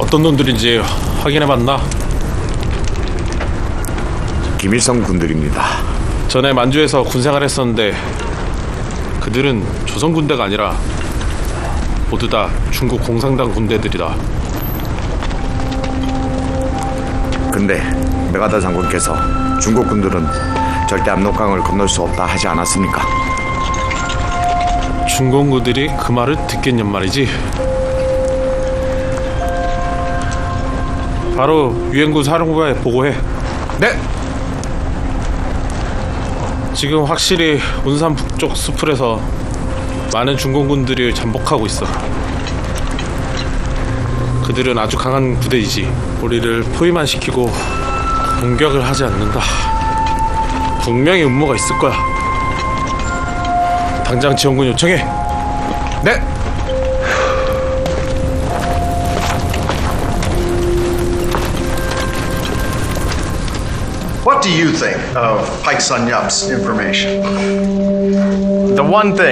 어떤 놈들인지 확인해봤나? 김일성 군들입니다. 전에 만주에서 군생활했었는데 그들은 조선 군대가 아니라 모두 다 중국 공산당 군대들이다. 근데 메가다 장군께서 중국 군들은 절대 압록강을 건널 수 없다 하지 않았습니까? 중공구들이 그 말을 듣겠냔 말이지. 바로 유엔군 사령부에 보고해. 네! 지금 확실히 운산 북쪽 수풀에서 많은 중공군들이 잠복하고 있어. 그들은 아주 강한 부대이지. 우리를 포위만 시키고 공격을 하지 않는다. 분명히 음모가 있을 거야. 당장 지원군 요청해. 네! What do you think of Paik Sun Yup's information? The one thing